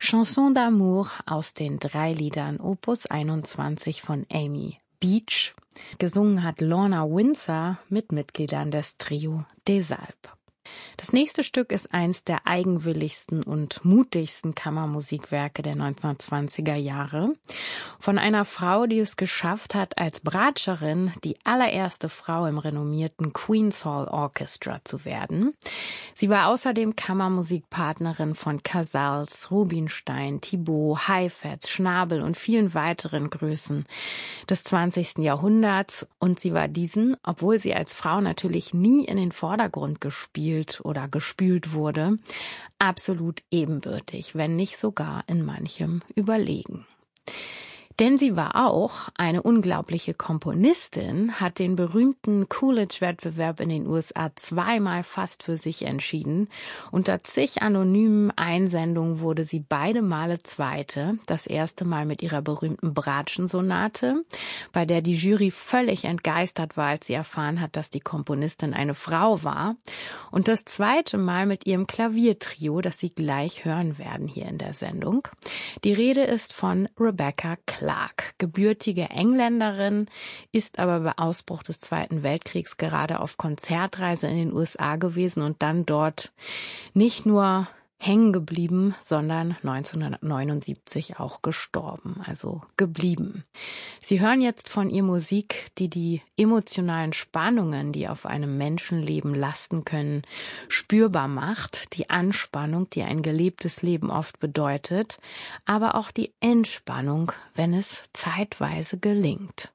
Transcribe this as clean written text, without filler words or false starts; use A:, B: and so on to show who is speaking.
A: Chanson d'amour aus den 3 Liedern Opus 21 von Amy Beach. Gesungen hat Lorna Windsor mit Mitgliedern des Trio des Alpes. Das nächste Stück ist eins der eigenwilligsten und mutigsten Kammermusikwerke der 1920er Jahre. Von einer Frau, die es geschafft hat, als Bratscherin die allererste Frau im renommierten Queen's Hall Orchestra zu werden. Sie war außerdem Kammermusikpartnerin von Casals, Rubinstein, Thibaut, Heifetz, Schnabel und vielen weiteren Größen des 20. Jahrhunderts. Und sie war diesen, obwohl sie als Frau natürlich nie in den Vordergrund gespielt oder gespült wurde, absolut ebenbürtig, wenn nicht sogar in manchem überlegen. Denn sie war auch eine unglaubliche Komponistin, hat den berühmten Coolidge-Wettbewerb in den USA 2-mal fast für sich entschieden. Unter zig anonymen Einsendungen wurde sie beide Male Zweite. Das erste Mal mit ihrer berühmten Bratschen-Sonate, bei der die Jury völlig entgeistert war, als sie erfahren hat, dass die Komponistin eine Frau war. Und das zweite Mal mit ihrem Klaviertrio, das Sie gleich hören werden hier in der Sendung. Die Rede ist von Rebecca Clark, gebürtige Engländerin, ist aber bei Ausbruch des Zweiten Weltkriegs gerade auf Konzertreise in den USA gewesen und dann dort nicht nur hängen geblieben, sondern 1979 auch gestorben, also geblieben. Sie hören jetzt von ihr Musik, die die emotionalen Spannungen, die auf einem Menschenleben lasten können, spürbar macht, die Anspannung, die ein gelebtes Leben oft bedeutet, aber auch die Entspannung, wenn es zeitweise gelingt.